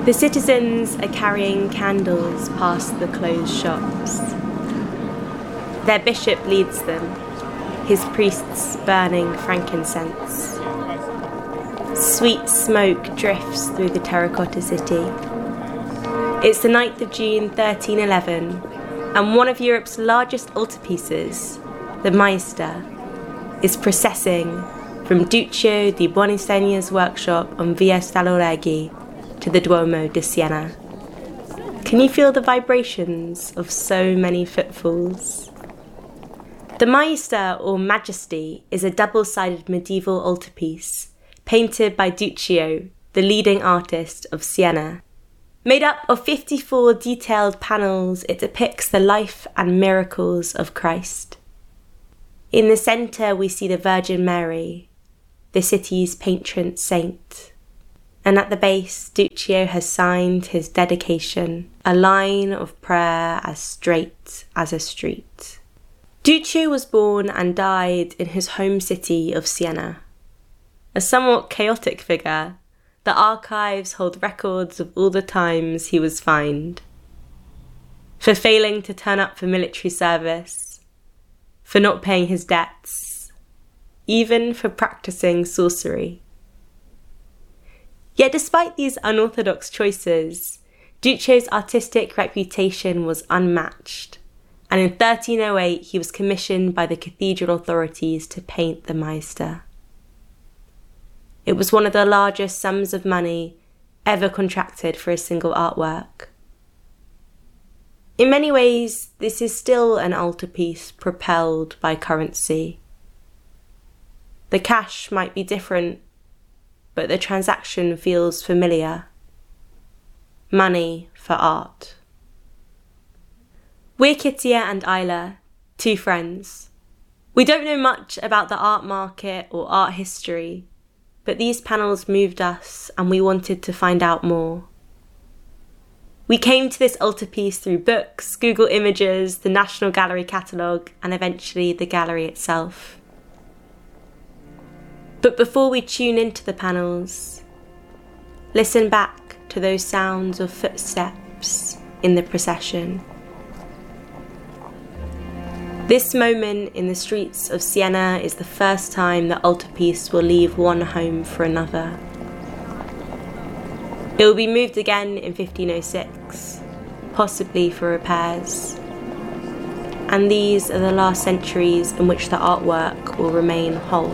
The citizens are carrying candles past the closed shops. Their bishop leads them, his priests burning frankincense. Sweet smoke drifts through the terracotta city. It's the 9th of June 1311, and one of Europe's largest altarpieces, the Maester, is processing from Duccio di Buonisegna's workshop on Via Staloreghi to the Duomo di Siena. Can you feel the vibrations of so many footfalls? The Maester, or Majesty, is a double-sided medieval altarpiece painted by Duccio, the leading artist of Siena. Made up of 54 detailed panels, it depicts the life and miracles of Christ. In the centre we see the Virgin Mary, the city's patron saint. And at the base, Duccio has signed his dedication, a line of prayer as straight as a street. Duccio was born and died in his home city of Siena. A somewhat chaotic figure, the archives hold records of all the times he was fined. For failing to turn up for military service, for not paying his debts, even for practicing sorcery. Yet despite these unorthodox choices, Duccio's artistic reputation was unmatched, and in 1308 he was commissioned by the cathedral authorities to paint the Maester. It was one of the largest sums of money ever contracted for a single artwork. In many ways, this is still an altarpiece propelled by currency. The cash might be different, but the transaction feels familiar. Money for art. We're Kittia and Isla, two friends. We don't know much about the art market or art history, but these panels moved us and we wanted to find out more. We came to this altarpiece through books, Google Images, the National Gallery catalogue, and eventually the gallery itself. But before we tune into the panels, listen back to those sounds of footsteps in the procession. This moment in the streets of Siena is the first time the altarpiece will leave one home for another. It will be moved again in 1506, possibly for repairs. And these are the last centuries in which the artwork will remain whole.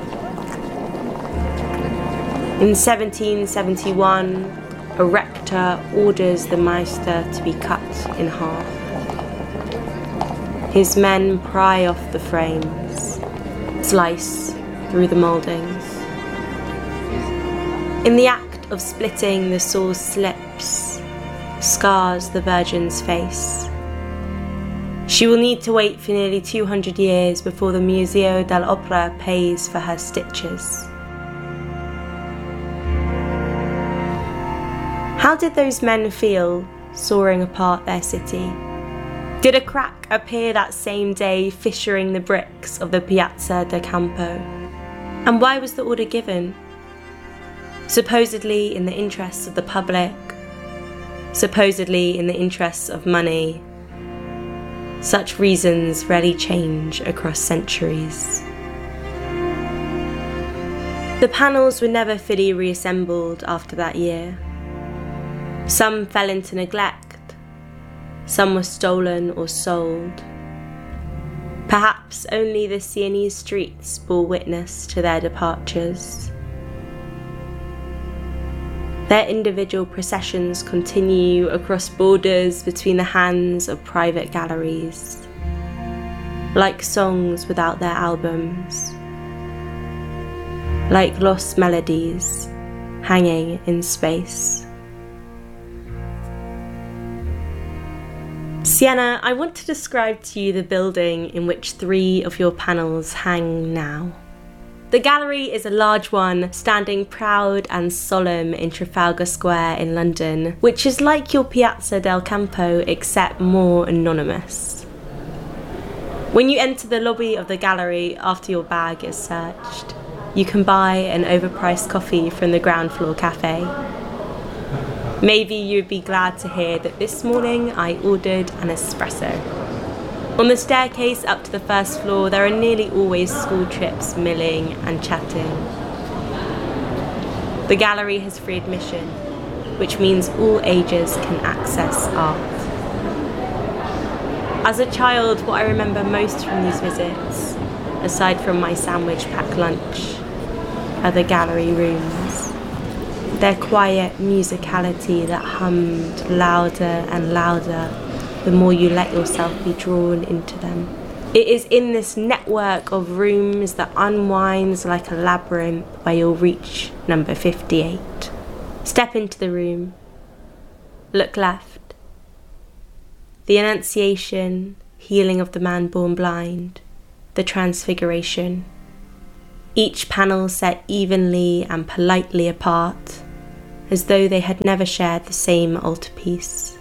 In 1771, a rector orders the Maester to be cut in half. His men pry off the frames, slice through the mouldings. In the act of splitting, the saw slips, scars the Virgin's face. She will need to wait for nearly 200 years before the Museo dell'Opera pays for her stitches. How did those men feel sawing apart their city? Did a crack appear that same day, fissuring the bricks of the Piazza del Campo? And why was the order given? Supposedly in the interests of the public, supposedly in the interests of money. Such reasons rarely change across centuries. The panels were never fully reassembled after that year. Some fell into neglect. Some were stolen or sold. Perhaps only the Sienese streets bore witness to their departures. Their individual processions continue across borders between the hands of private galleries, like songs without their albums, like lost melodies hanging in space. Siena, I want to describe to you the building in which 3 of your panels hang now. The gallery is a large one, standing proud and solemn in Trafalgar Square in London, which is like your Piazza del Campo except more anonymous. When you enter the lobby of the gallery after your bag is searched, you can buy an overpriced coffee from the ground floor cafe. Maybe you'd be glad to hear that this morning I ordered an espresso. On the staircase up to the first floor, there are nearly always school trips milling and chatting. The gallery has free admission, which means all ages can access art. As a child, what I remember most from these visits, aside from my sandwich-packed lunch, are the gallery rooms. Their quiet musicality that hummed louder and louder the more you let yourself be drawn into them. It is in this network of rooms that unwinds like a labyrinth where you'll reach number 58. Step into the room. Look left. The Annunciation, healing of the man born blind. The Transfiguration. Each panel set evenly and politely apart, as though they had never shared the same altarpiece.